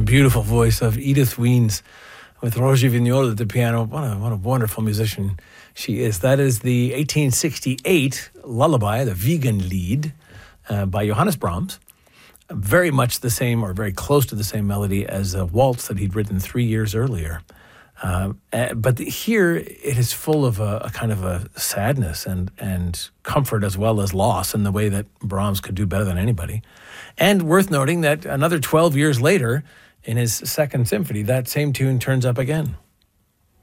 beautiful voice of Edith Weens with Roger Vignol at the piano. What a wonderful musician she is. That is the 1868 lullaby, the Wiegenlied, by Johannes Brahms. Very much the same, or very close to the same melody as a waltz that he'd written 3 years earlier. But here it is full of a kind of a sadness and comfort as well as loss in the way that Brahms could do better than anybody. And worth noting that another 12 years later, in his second symphony, that same tune turns up again.